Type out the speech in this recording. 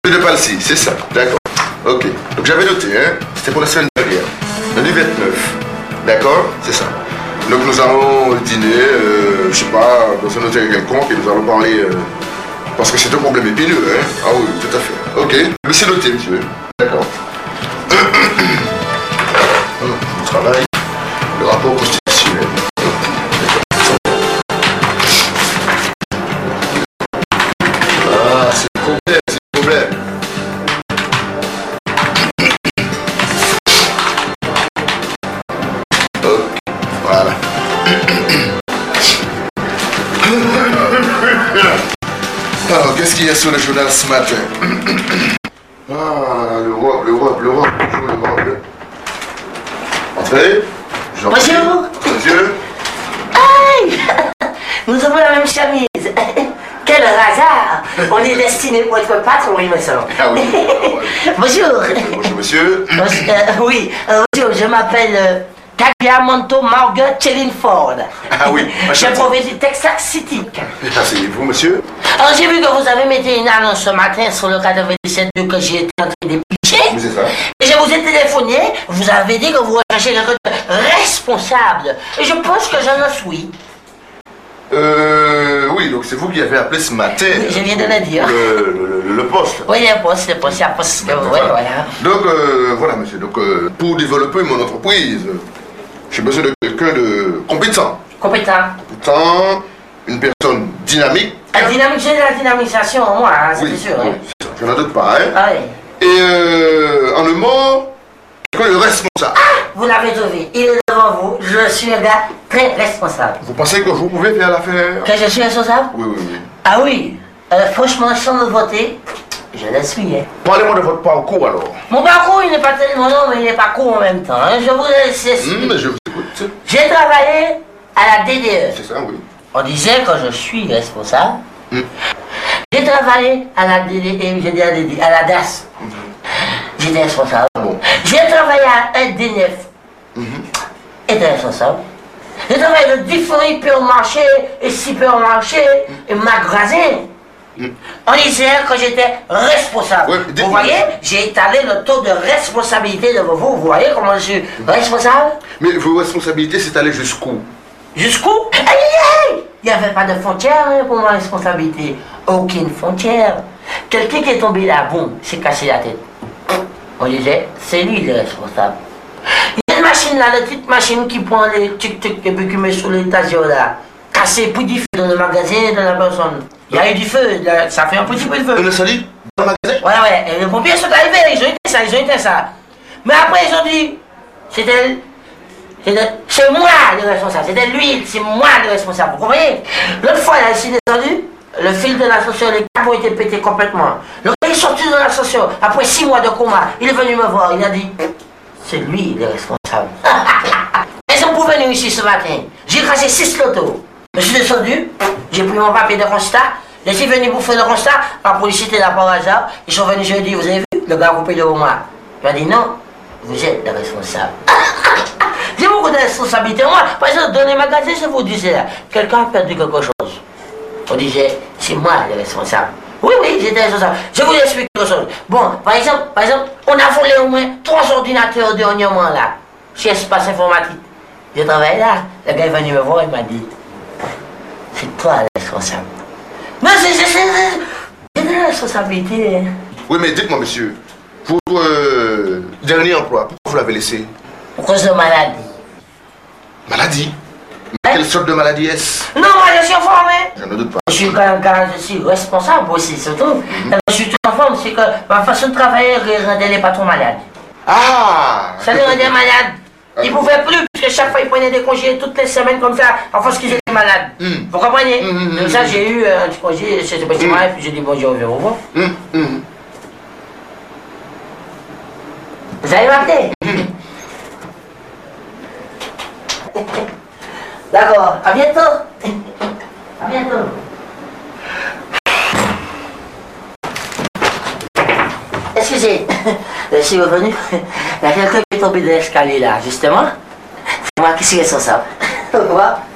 De Palsy, c'est ça, d'accord. Ok, donc j'avais noté, hein, c'était pour la semaine dernière, lundi 29, d'accord, c'est ça. Donc nous allons dîner, je sais pas, dans un hôtel quelconque et nous allons parler, parce que c'est un problème épineux, hein. Ah oui, tout à fait. Ok, mais c'est noté, monsieur. D'accord. Le travail, le rapport constitutionnel. Ah, c'est le problème, c'est le problème. Ok, voilà. Alors, qu'est-ce qu'il y a sur le journal ce matin? Ah, l'Europe, toujours l'Europe. Entrez. Bonjour. Monsieur. Aïe. Nous avons la même chemise. Quel hasard. On est destiné pour être patron, il me semble. Ah oui. Bonjour. Bonjour, monsieur. Oui, bonjour, je m'appelle Tagliamonto Margaret Chillingford. Ah oui, Je proviens du Texas City. Asseyez-vous, monsieur. Alors, j'ai vu que vous avez mis une annonce ce matin sur le 97.2 que j'ai été en train d'éplucher. Oui, c'est ça. Et je vous ai téléphoné, vous avez dit que vous recherchez quelqu'un de responsable. Et je pense que j'en suis. Oui, donc c'est vous qui avez appelé ce matin. Oui, je viens de le dire. Le poste. Oui, le poste, c'est un poste. Ouais, voilà. Donc, voilà, monsieur. Donc, pour développer mon entreprise, j'ai besoin de quelqu'un de compétent. Compétent. Compétent, une personne dynamique. La dynamique, j'ai de la dynamisation en moi, hein, c'est Oui, sûr. oui, Hein. c'est ça. Je n'en doute pas, hein. Ah, oui. Et en un mot, quelqu'un de responsable. Vous l'avez trouvé, il est devant vous, je suis un gars très responsable. Vous pensez que vous pouvez faire l'affaire? Que je suis responsable? Oui, oui, oui. Ah oui, franchement, sans me voter, je le suis. Hein. Parlez-moi de votre parcours alors. Mon parcours, il n'est pas tellement long, mais il n'est pas court en même temps. Hein. Je vous laisse expliquer. Mais je vous écoute. J'ai travaillé à la DDE. C'est ça, oui. On disait que je suis responsable. J'ai travaillé à la DDE, j'ai dit à la DDE, à la DAS. J'étais responsable. Bon. J'ai travaillé à LD9. J'étais responsable. J'ai travaillé de différents hypermarchés et supermarchés et magasins. On disait que j'étais responsable. Ouais, vous voyez, j'ai étalé le taux de responsabilité devant vous. Vous voyez comment je suis responsable? Mais vos responsabilités, c'est aller jusqu'où? Jusqu'où? Aïe, aïe, aïe. Il n'y avait pas de frontière hein, pour ma responsabilité. Aucune frontière. Quelqu'un qui est tombé là, boum, s'est cassé la tête. On disait, c'est lui le responsable. Il y a une machine là, la petite machine qui prend les tic-tic et puis qui met sur l'étagère là. Cassé, puis du feu dans le magasin de la personne. Il y a eu du feu, là, ça fait un petit peu de feu. Un incendie dans le magasin? Ouais, ouais, et les pompiers sont arrivés, ils ont été ça. Mais après, ils ont dit, c'est moi le responsable, c'était lui, c'est moi le responsable. Vous comprenez? L'autre fois, là, ici descendu, le fil de l'ascenseur, les câbles ont été pétés complètement. Le gars est sorti de l'ascenseur, après 6 mois de coma, il est venu me voir, il a dit, c'est lui le responsable. Ils ont pour venir ici ce matin, j'ai craché 6 lotos. Je suis descendu, j'ai pris mon papier de constat, je suis venu pour faire le constat, la police était là par hasard, ils sont venus, je lui ai dit, vous avez vu, le gars coupé devant moi. Il m'a dit, non, vous êtes le responsable. J'ai beaucoup de responsabilités. Moi, par exemple, dans les magasins, je vous disais là, quelqu'un a perdu quelque chose. On disait, c'est moi le responsable. Oui, oui, j'étais responsable. Je vous explique quelque chose. Bon, par exemple, on a volé au moins 3 ordinateurs dernièrement là, chez Espace Informatique. Je travaille là. Le gars est venu me voir, il m'a dit, c'est toi le responsable. Mais j'ai de la responsabilité. Hein. Oui, mais dites-moi, monsieur, votre dernier emploi, pourquoi vous l'avez laissé? Pour cause de maladie. Maladie? Mais quelle sorte de maladie est-ce? Non, moi je suis informé. Je ne doute pas. Je suis responsable aussi, surtout. Je suis tout en forme, c'est que ma façon de travailler rendait les patrons malades. Ah! Ça les rendait malades. Ils ne pouvaient plus, parce que chaque fois ils prenaient des congés toutes les semaines comme ça, en face qu'ils étaient malades. Vous comprenez? Donc ça, j'ai eu un petit congé chez ce petit et puis j'ai dit bonjour, je vais vous voir. Vous allez m'appeler? D'accord, à bientôt. À bientôt. Excusez, je suis revenu. Il y a quelqu'un qui est tombé de l'escalier là, justement. C'est moi qui suis responsable. Au revoir.